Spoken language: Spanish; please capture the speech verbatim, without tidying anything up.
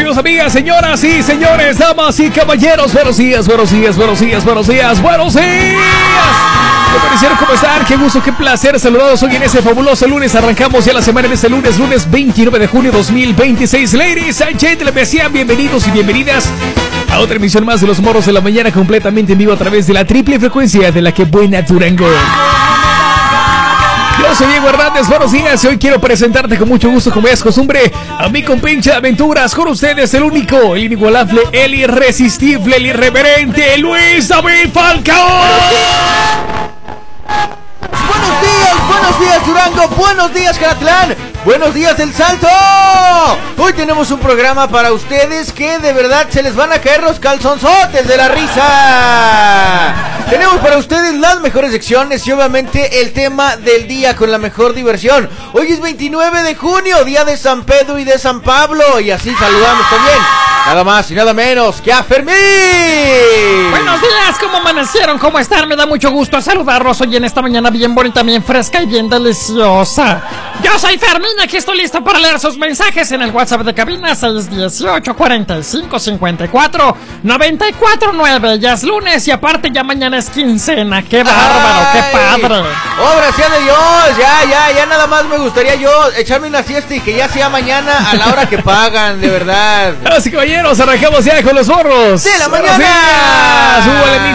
amigos, amigas, señoras y señores, damas y caballeros. Buenos días, buenos días, buenos días, buenos días, buenos días. ¿Cómo parecieron? ¿Cómo están? Qué gusto, qué placer saludados hoy en este fabuloso lunes. Arrancamos ya la semana en este lunes, lunes veintinueve de junio de dos mil veintiséis. Ladies and gentlemen, sean bienvenidos y bienvenidas a otra emisión más de Los Morros de la Mañana, completamente en vivo a través de la triple frecuencia de la que buena Durango. Yo soy Diego Hernández, buenos días. Hoy quiero presentarte con mucho gusto, como es costumbre, a mi compinche de aventuras. Con ustedes, el único, el inigualable, el irresistible, el irreverente, Luis David Falcao. Buenos días, buenos días Durango, buenos días Caratlán, buenos días El Salto. Hoy tenemos un programa para ustedes que de verdad se les van a caer los calzonzotes de la risa. Tenemos para ustedes las mejores secciones y obviamente el tema del día con la mejor diversión. Hoy es veintinueve de junio, día de San Pedro y de San Pablo, y así saludamos también nada más y nada menos que a Fermín. Buenos días, ¿cómo amanecieron? ¿Cómo están? Me da mucho gusto saludarlos hoy en esta mañana bien bonita, bien fresca y bien deliciosa. Yo soy Fermín, aquí estoy listo para leer sus mensajes en el WhatsApp de cabina seis dieciocho, cuarenta y cinco, cincuenta y cuatro, noventa y cuatro nueve. Ya es lunes y aparte ya mañana es quincena. ¡Qué bárbaro! Ay, ¡Qué padre! ¡Obra sea de Dios! Ya, ya, ya nada más me gustaría yo echarme una siesta y que ya sea mañana a la hora que pagan, de verdad. Así que caballeros, arrancamos ya con los morros ¡De la mañana! Buenos días.